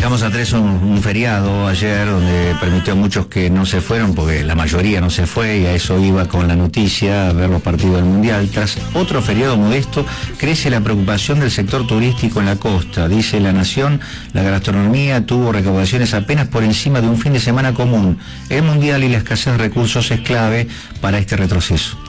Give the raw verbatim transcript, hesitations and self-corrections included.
Estamos a tres un, un feriado ayer donde permitió a muchos que no se fueron, porque la mayoría no se fue, y a eso iba con la noticia, a ver los partidos del Mundial. Tras otro feriado modesto, crece la preocupación del sector turístico en la costa. Dice La Nación, la gastronomía tuvo recaudaciones apenas por encima de un fin de semana común. El Mundial y la escasez de recursos es clave para este retroceso.